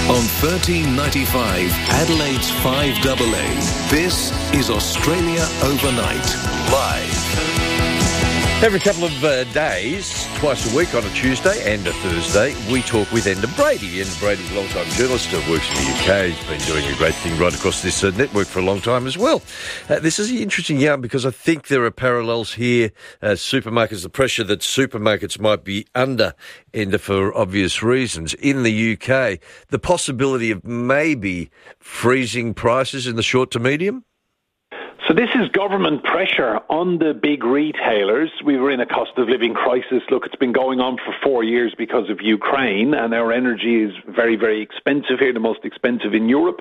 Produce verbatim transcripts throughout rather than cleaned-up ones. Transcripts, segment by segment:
On thirteen ninety-five, Adelaide's five A A. This is Australia Overnight, live. Every couple of uh, days, twice a week on a Tuesday and a Thursday, we talk with Enda Brady. Enda Brady's a long-time journalist who works in the U K. He's been doing a great thing right across this uh, network for a long time as well. Uh, this is an interesting yarn because I think there are parallels here. Uh, supermarkets, the pressure that supermarkets might be under, Enda, for obvious reasons. In the U K, the possibility of maybe freezing prices in the short to medium? So this is government pressure on the big retailers. We were in a cost of living crisis. Look, it's been going on for four years because of Ukraine, and our energy is very, very expensive here, the most expensive in Europe.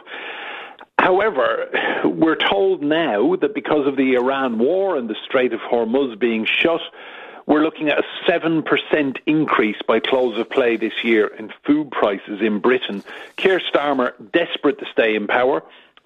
However, we're told now that because of the Iran war and the Strait of Hormuz being shut, we're looking at a seven percent increase by close of play this year in food prices in Britain. Keir Starmer, desperate to stay in power.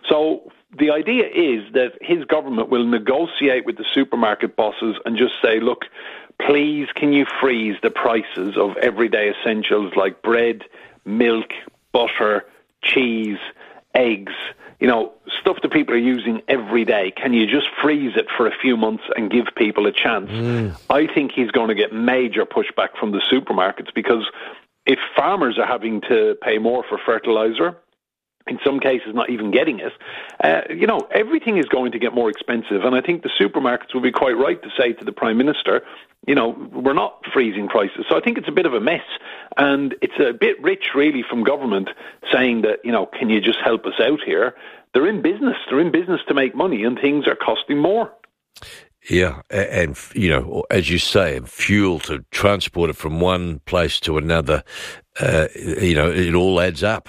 So the idea is that his government will negotiate with the supermarket bosses and just say, look, please can you freeze the prices of everyday essentials like bread, milk, butter, cheese, eggs, you know, stuff that people are using every day. Can you just freeze it for a few months and give people a chance? Mm. I think he's going to get major pushback from the supermarkets because if farmers are having to pay more for fertiliser, in some cases not even getting it, uh, you know, everything is going to get more expensive. And I think the supermarkets will be quite right to say to the Prime Minister, you know, we're not freezing prices. So I think it's a bit of a mess. And it's a bit rich, really, from government saying that, you know, can you just help us out here? They're in business. They're in business to make money and things are costing more. Yeah, and, you know, as you say, fuel to transport it from one place to another, uh, you know, it all adds up.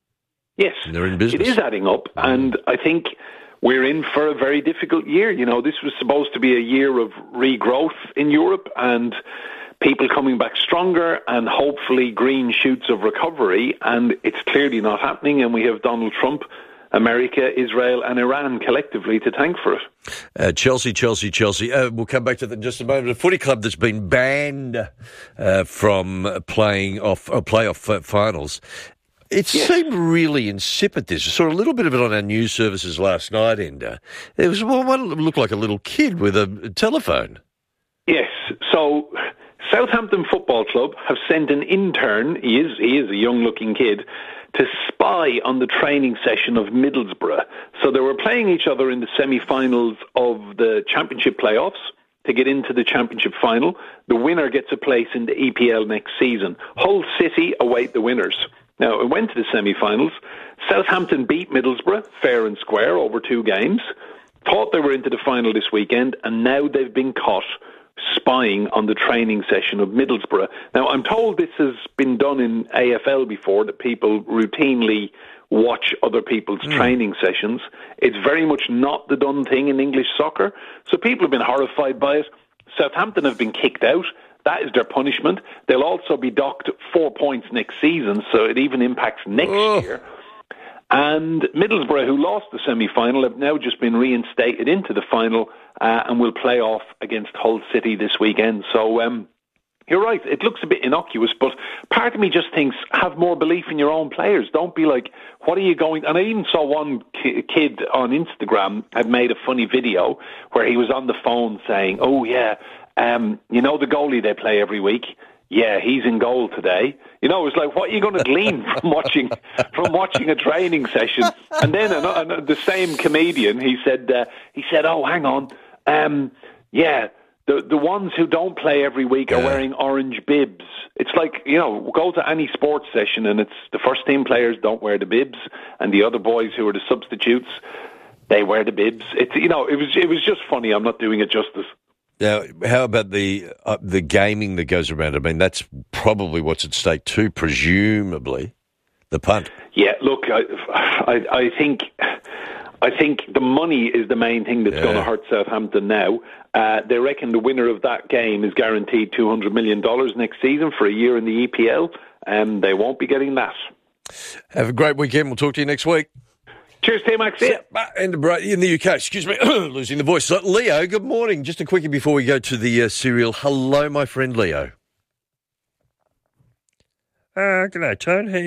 Yes, it is adding up, and I think we're in for a very difficult year. You know, this was supposed to be a year of regrowth in Europe and people coming back stronger and hopefully green shoots of recovery, and it's clearly not happening, and we have Donald Trump, America, Israel and Iran collectively to thank for it. Uh, Chelsea, Chelsea, Chelsea. Uh, we'll come back to that in just a moment. A footy club that's been banned uh, from playing off uh, playoff uh, finals. It yes. seemed really insipid, this. I saw a little bit of it on our news services last night, Enda. There was one that looked like a little kid with a telephone. Yes, so Southampton Football Club have sent an intern, he is, he is a young-looking kid, to spy on the training session of Middlesbrough. So they were playing each other in the semi-finals of the Championship playoffs to get into the Championship final. The winner gets a place in the E P L next season. Hull City await the winners. Now, it went to the semi-finals. Southampton beat Middlesbrough, fair and square, over two games. Thought they were into the final this weekend, and now they've been caught spying on the training session of Middlesbrough. Now, I'm told this has been done in A F L before, that people routinely watch other people's mm. training sessions. It's very much not the done thing in English soccer, so people have been horrified by it. Southampton have been kicked out. That is their punishment. They'll also be docked four points next season, so it even impacts next oh. year. And Middlesbrough, who lost the semi-final, have now just been reinstated into the final uh, and will play off against Hull City this weekend. So um, you're right, it looks a bit innocuous, but part of me just thinks, have more belief in your own players. Don't be like, what are you going... And I even saw one ki- kid on Instagram had made a funny video where he was on the phone saying, oh yeah, Um, you know the goalie they play every week? Yeah, he's in goal today. You know, it's like, what are you going to glean from watching from watching a training session? And then an, an, the same comedian, he said, uh, he said, oh, hang on, um, yeah, the the ones who don't play every week are yeah. wearing orange bibs. It's like, you know, go to any sports session and it's the first team players don't wear the bibs, and the other boys who are the substitutes, they wear the bibs. It's, you know, it was it was just funny. I'm not doing it justice. Now, how about the uh, the gaming that goes around? I mean, that's probably what's at stake too, presumably, the punt. Yeah, look, I, I, I think I think the money is the main thing that's yeah. going to hurt Southampton now. Uh, they reckon the winner of that game is guaranteed two hundred million dollars next season for a year in the E P L, and they won't be getting that. Have a great weekend. We'll talk to you next week. Cheers, T-Max. Yeah. And in the U K, excuse me, losing the voice. So, Leo, good morning. Just a quickie before we go to the uh, serial. Hello, my friend Leo. Uh, good day, Tone. How